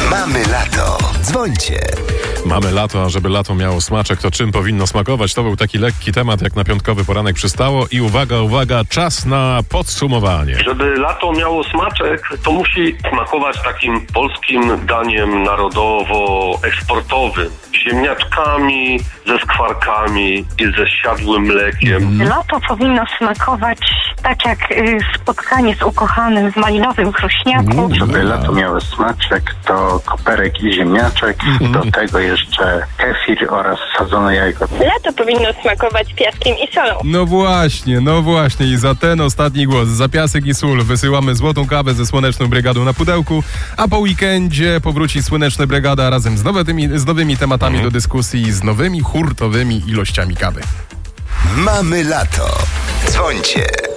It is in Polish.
Mamy lato. Dzwońcie. Mamy lato, a żeby lato miało smaczek, to czym powinno smakować? To był taki lekki temat, jak na piątkowy poranek przystało. I uwaga, czas na podsumowanie. Żeby lato miało smaczek, to musi smakować takim polskim daniem narodowo-eksportowym. Ziemniaczkami, ze skwarkami i ze siadłym mlekiem. Lato powinno smakować tak jak spotkanie z ukochanym w malinowym kruśniaku. Żeby lato miało smaczek, to koperek i ziemniaczek, do tego jeszcze kefir oraz sadzone jajko. Lato powinno smakować piaskiem i solą. No właśnie i za ten ostatni głos, za piasek i sól wysyłamy złotą kawę ze Słoneczną Brygadą na pudełku, a po weekendzie powróci Słoneczna Brygada razem z nowymi tematami do dyskusji i z nowymi hurtowymi ilościami kawy. Mamy lato. Dzwońcie.